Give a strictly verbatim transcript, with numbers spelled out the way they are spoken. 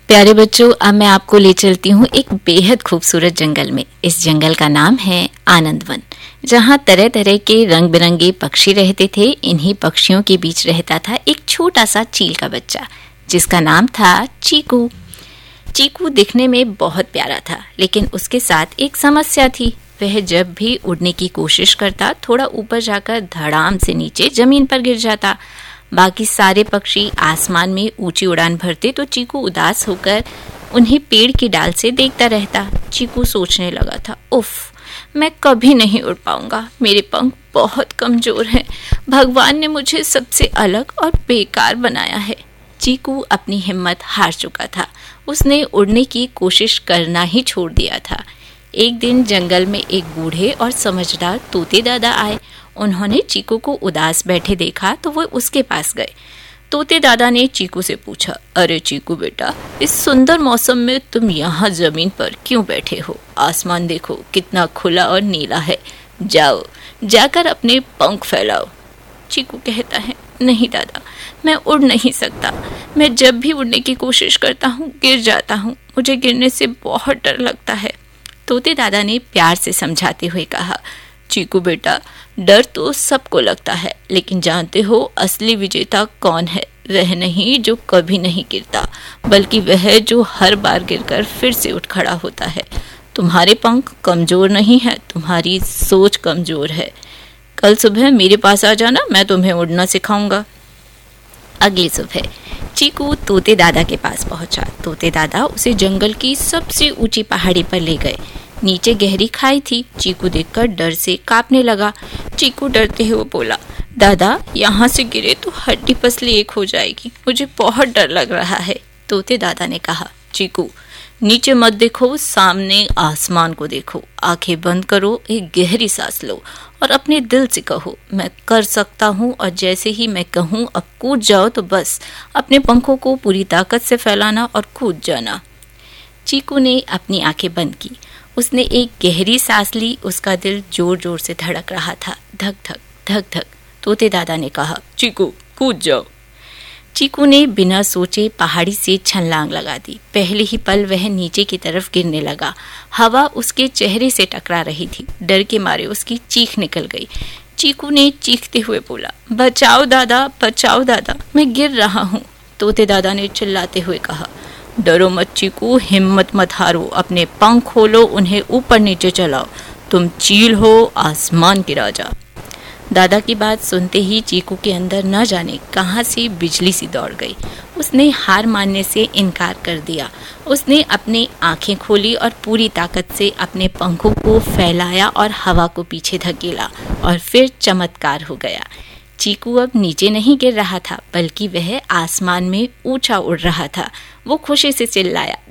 प्यारे बच्चों, अब मैं आपको ले चलती हूँ एक बेहद खूबसूरत जंगल में। इस जंगल का नाम है आनंदवन, जहाँ तरह तरह के रंग बिरंगे पक्षी रहते थे। इन्हीं पक्षियों के बीच रहता था एक छोटा सा चील का बच्चा, जिसका नाम था चीकू। चीकू दिखने में बहुत प्यारा था, लेकिन उसके साथ एक समस्या थी। वह जब भी उड़ने की कोशिश करता, थोड़ा ऊपर जाकर धड़ाम से नीचे जमीन पर गिर जाता। बाकी सारे पक्षी आसमान में ऊंची उड़ान भरते तो चीकू उदास होकर उन्हें पेड़ की डाल से देखता रहता। चीकू सोचने लगा था, उफ, मैं कभी नहीं उड़ पाऊंगा, मेरे पंख बहुत कमजोर हैं। भगवान ने मुझे सबसे अलग और बेकार बनाया है। चीकू अपनी हिम्मत हार चुका था। उसने उड़ने की कोशिश करना ही छोड़ दिया था। एक दिन जंगल में एक बूढ़े और समझदार तोते दादा आए। उन्होंने चीकू को उदास बैठे देखा तो वो उसके पास गए। तोते दादा ने चीकू से पूछा, अरे चीकू बेटा, इस सुंदर मौसम में तुम यहाँ जमीन पर क्यों बैठे हो? आसमान देखो कितना खुला और नीला है। जाओ, जाकर अपने पंख फैलाओ। चीकू कहता है, नहीं दादा, मैं उड़ नहीं सकता। मैं जब भी उड़ने की कोशिश करता हूँ गिर जाता हूँ। मुझे गिरने से बहुत डर लगता है। तोते दादा ने प्यार से समझाते हुए कहा, चीकू बेटा, डर तो सबको लगता है, लेकिन जानते हो असली विजेता कौन है? वह नहीं जो कभी नहीं गिरता, बल्कि वह जो हर बार गिरकर फिर से उठ खड़ा होता है। तुम्हारे पंख कमजोर नहीं है, तुम्हारी सोच कमजोर है। कल सुबह मेरे पास आ जाना, मैं तुम्हें उड़ना सिखाऊंगा। अगली सुबह चीकू तोते दादा के पास पहुंचा। तोते दादा उसे जंगल की सबसे ऊंची पहाड़ी पर ले गए। नीचे गहरी खाई थी। चीकू देखकर डर से कांपने लगा। चीकू डरते हुए बोला, दादा, यहाँ से गिरे तो हड्डी पसली एक हो जाएगी, मुझे बहुत डर लग रहा है। तोते दादा ने कहा, चीकू, नीचे मत देखो, सामने आसमान को देखो। आंखें बंद करो, एक गहरी सांस लो और अपने दिल से कहो, मैं कर सकता हूँ। और जैसे ही मैं कहूँ अब कूद जाओ तो बस अपने पंखों को पूरी ताकत से फैलाना और कूद जाना। चीकू ने अपनी आंखें बंद की। उसने एक गहरी सांस ली। उसका दिल जोर जोर से धड़क रहा था, धक धक धक धक। तोते दादा ने कहा, चीकू कूद जाओ। चीकू ने बिना सोचे पहाड़ी से छलांग लगा दी। पहले ही पल वह नीचे की तरफ गिरने लगा। हवा उसके चेहरे से टकरा रही थी। डर के मारे उसकी चीख निकल गई। चीकू ने चीखते हुए बोला, बचाओ दादा, बचाओ दादा, मैं गिर रहा हूँ। तोते दादा ने चिल्लाते हुए कहा, डरो मत चीकू, हिम्मत मत हारो, अपने पंख खोलो, उन्हें ऊपर नीचे चलाओ। तुम चील हो, आसमान के राजा। दादा की बात सुनते ही चीकू के अंदर न जाने कहां से बिजली सी दौड़ गई। उसने हार मानने से इनकार कर दिया। उसने अपनी आंखें खोली और पूरी ताकत से अपने पंखों को फैलाया और हवा को पीछे धकेला, और फिर चमत्कार हो गया। चीकू अब नीचे नहीं गिर रहा था, बल्कि वह आसमान में ऊंचा उड़ रहा था। वो खुशी से चिल्लाया,